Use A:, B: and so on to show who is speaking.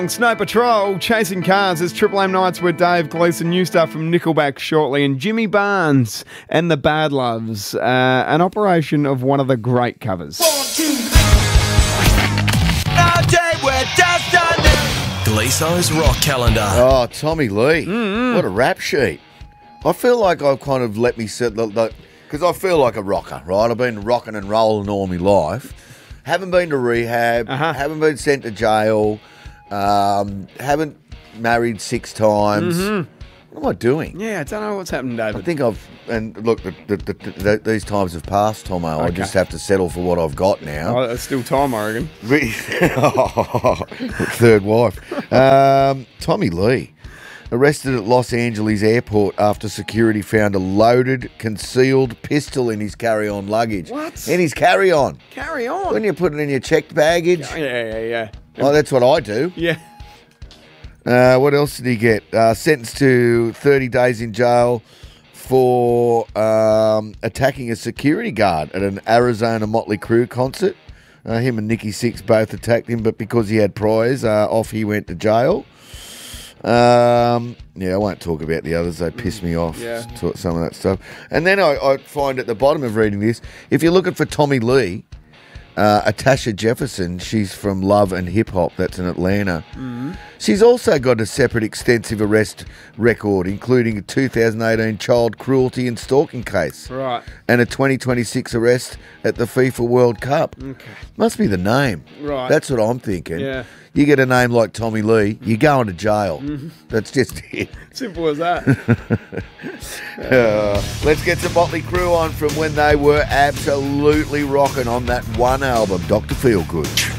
A: Snow Patrol, Chasing Cars. There's Triple M Nights with Dave Gleeson. New stuff from Nickelback shortly. And Jimmy Barnes and the Bad Loves. An operation of one of the great covers.
B: 1, 2, 3. We're just Gleeson's rock calendar.
C: Oh, Tommy Lee. What a rap sheet. I feel like I've kind of let me sit, because I feel like a rocker, right? I've been rocking and rolling all my life. Haven't been to rehab, haven't been sent to jail, haven't married 6 times. What am I doing?
A: Yeah, I don't know what's happened, David.
C: I think look, these times have passed, Tomo. I just have to settle for what I've got now.
A: Oh, that's still time, I reckon.
C: Third wife. Tommy Lee, arrested at Los Angeles airport after security found a loaded, concealed pistol in his carry-on luggage.
A: What?
C: In his carry-on.
A: Carry on.
C: When you put it in your checked baggage.
A: Yeah.
C: Oh, that's what I do.
A: Yeah.
C: What else did he get? Sentenced to 30 days in jail for attacking a security guard at an Arizona Motley Crue concert. Him and Nikki Sixx both attacked him, but because he had priors, off he went to jail. I won't talk about the others. They piss me off, some of that stuff. And then I find at the bottom of reading this, if you're looking for Tommy Lee, Atasha Jefferson, she's from Love and Hip Hop, that's in Atlanta. She's also got a separate extensive arrest record, including a 2018 child cruelty and stalking case.
A: Right.
C: And a 2026 arrest at the FIFA World Cup. Okay. Must be the name.
A: Right.
C: That's what I'm thinking.
A: Yeah.
C: You get a name like Tommy Lee, you're going to jail. That's just it.
A: Simple as that.
C: Let's get some Motley Crue on from when they were absolutely rocking on that one album, Dr. Feelgood.